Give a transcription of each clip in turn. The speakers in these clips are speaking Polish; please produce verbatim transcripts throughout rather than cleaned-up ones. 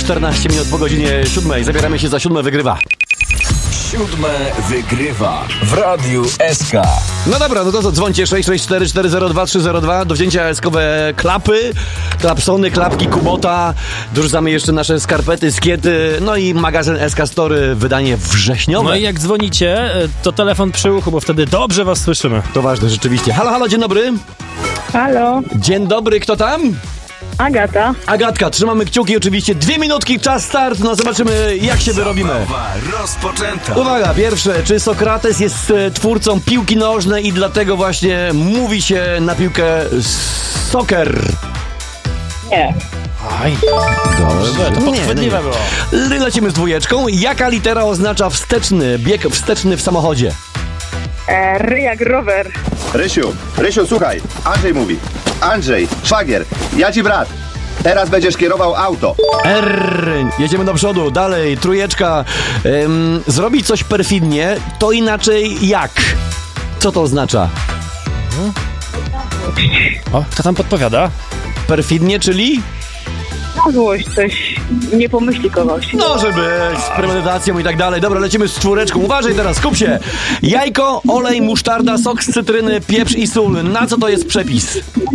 czternaście minut po godzinie siódmej. Zabieramy się za Siódme Wygrywa. Siódme Wygrywa w Radiu S K. No dobra, no to co, dzwońcie sześć sześć cztery cztery zero dwa trzy zero dwa do wzięcia eskowe klapy, klapsony, klapki, Kubota. Dorzucamy jeszcze nasze skarpety, skiety, no i magazyn S K Story, wydanie wrześniowe. No i jak dzwonicie, to telefon przy uchu, bo wtedy dobrze was słyszymy. To ważne, rzeczywiście. Halo, halo, dzień dobry. Halo, Dzień dobry, kto tam? Agata. Agatka, trzymamy kciuki oczywiście. Dwie minutki, czas start, no zobaczymy jak się wyrobimy. Zabawa rozpoczęta. Uwaga, pierwsze, czy Sokrates jest e, twórcą piłki nożnej i dlatego właśnie mówi się na piłkę soccer? Nie. Aj, dobrze, to podchwytliwe nie. było. Le- Lecimy z dwójeczką. Jaka litera oznacza wsteczny, bieg wsteczny w samochodzie? E, R jak rower. Rysiu, Rysiu, słuchaj, Andrzej mówi. Andrzej, szwagier, ja ci brat. Teraz będziesz kierował auto. R. Jedziemy do przodu, dalej, trójeczka. Ym, zrobić coś perfidnie, to inaczej jak? Co to oznacza? O, kto tam podpowiada? Perfidnie, czyli? Na złość coś nie pomyśli kogoś. No, żeby z premedytacją i tak dalej. Dobra, lecimy z czwóreczką. Uważaj teraz, skup się. Jajko, olej, musztarda, sok z cytryny, pieprz i sól. Na co to jest przepis?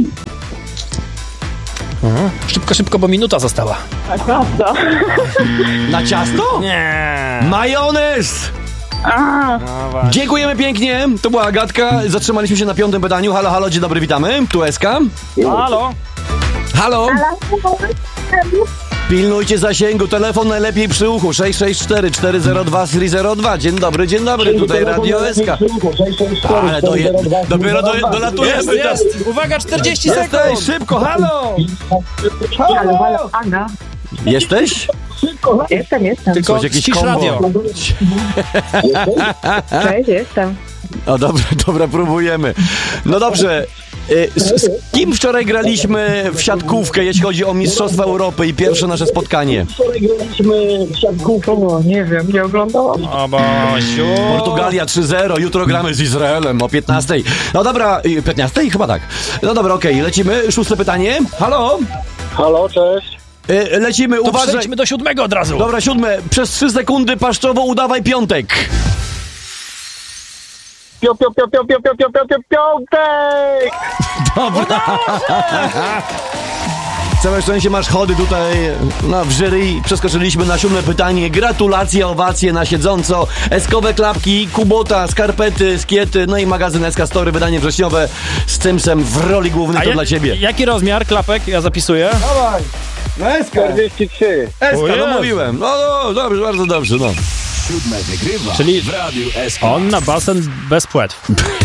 Mhm. Szybko, szybko, bo minuta została. A prawda. Na ciasto? Nie. Majonez! A, No właśnie. Dziękujemy pięknie. To była Agatka. Zatrzymaliśmy się na piątym pytaniu. Halo, halo, dzień dobry, witamy. Tu S K. Halo? Halo? Pilnujcie zasięgu, telefon najlepiej przy uchu. sześć sześć cztery cztery zero dwa trzy zero dwa. Dzień dobry, dzień dobry, tutaj Radio S K. Ale to je, dopiero do, Jest, dolatujemy. jest. Uwaga, czterdzieści Jesteś, sekund. szybko, halo! halo, halo, Aga. Jesteś? Jestem, jestem. Tylko Coś, jakieś ścisz kombo. radio. Cześć, jestem. O, dobra, dobra, próbujemy. No dobrze. y, Z, z kim wczoraj graliśmy w siatkówkę, jeśli chodzi o Mistrzostwa Europy i pierwsze nasze spotkanie? O, nie wiem, nie oglądałam. O Bosiu. Portugalia trzy zero, jutro gramy z Izraelem o piętnastej. No dobra, y, piętnastej? Chyba tak. No dobra, okej, lecimy. Szóste pytanie. Halo? Halo, cześć. Y, Lecimy, To uważaj. przejdźmy do siódmego od razu. Dobra, siódme. Przez trzy sekundy paszczowo udawaj piątek. Pio, pio, pio, pio, pio, pio, pio, pio, pio, piątek! Dobra. Całe szczęście masz chody tutaj no, w jury. Przeskoczyliśmy na siódme pytanie. Gratulacje, owacje na siedząco. Eskowe klapki, Kubota, skarpety, skiety, no i magazyn S K Story, wydanie wrześniowe z Cymsem w roli głównej. To jak- dla ciebie. Jaki rozmiar klapek? Ja zapisuję. Dawaj. No S K. czterdzieści trzy. S K, O no Jezu. mówiłem. No, no dobrze, bardzo dobrze, no. Siódme Wygrywa Czyli w Radiu S K. on na basen bez płetw.